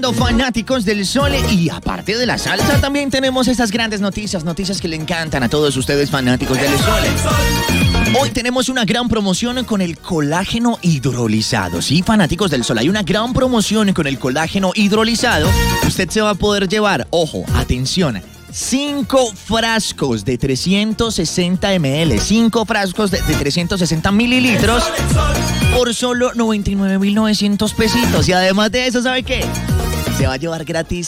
Fanáticos del sol, y aparte de la salsa también tenemos estas grandes noticias que le encantan a todos ustedes fanáticos del sol. Hoy tenemos una gran promoción con el colágeno hidrolizado. Sí, fanáticos del sol, hay una gran promoción con el colágeno hidrolizado. Usted se va a poder llevar, ojo, atención, 5 frascos de 360 ml, 5 frascos de 360 mililitros por solo 99.900 pesitos. Y además de eso, ¿sabe qué? Se va a llevar gratis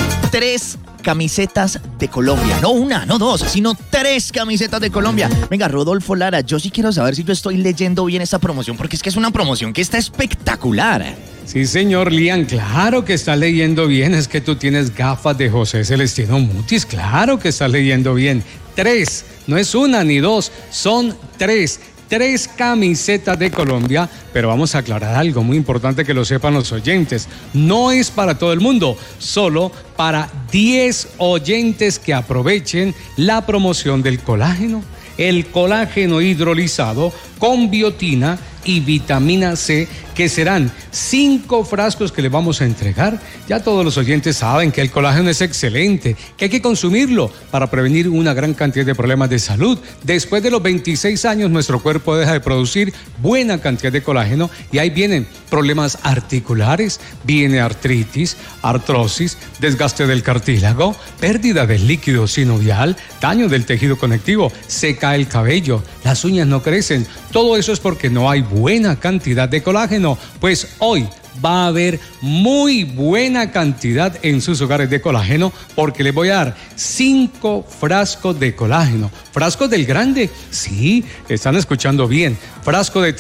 3 camisetas de Colombia. No una, no dos, sino 3 camisetas de Colombia. Venga, Rodolfo Lara, yo sí quiero saber si yo estoy leyendo bien esta promoción, porque es que es una promoción que está espectacular. Sí, señor Lian, claro que está leyendo bien. Es que tú tienes gafas de José Celestino Mutis. Claro que estás leyendo bien. 3, no es una ni dos, son 3 camisetas de Colombia, pero vamos a aclarar algo muy importante que lo sepan los oyentes. No es para todo el mundo, solo para 10 oyentes que aprovechen la promoción del colágeno. El colágeno hidrolizado con biotina y vitamina C, que serán 5 frascos que le vamos a entregar. Ya todos los oyentes saben que el colágeno es excelente, que hay que consumirlo para prevenir una gran cantidad de problemas de salud. Después de los 26 años, nuestro cuerpo deja de producir buena cantidad de colágeno y ahí vienen problemas articulares, viene artritis, artrosis, desgaste del cartílago, pérdida del líquido sinovial, daño del tejido conectivo, se cae el cabello, las uñas no crecen. Todo eso es porque no hay buena cantidad de colágeno. Pues hoy va a haber muy buena cantidad en sus hogares de colágeno, porque les voy a dar 5 frascos de colágeno. ¿Frascos del grande? Sí, están escuchando bien. Frasco de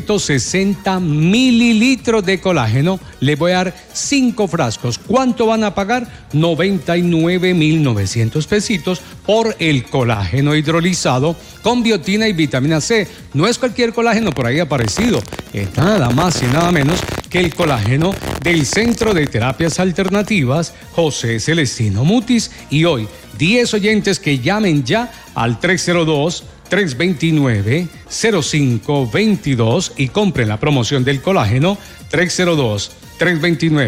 360 mililitros de colágeno. Les voy a dar 5 frascos. ¿Cuánto van a pagar? 99.900 pesitos por el colágeno hidrolizado con biotina y vitamina C. No es cualquier colágeno por ahí aparecido. Es nada más y nada menos que el colágeno del Centro de Terapias Alternativas José Celestino Mutis. Y hoy, 10 oyentes que llamen ya al 302-329-0522 y compren la promoción del colágeno. 302-329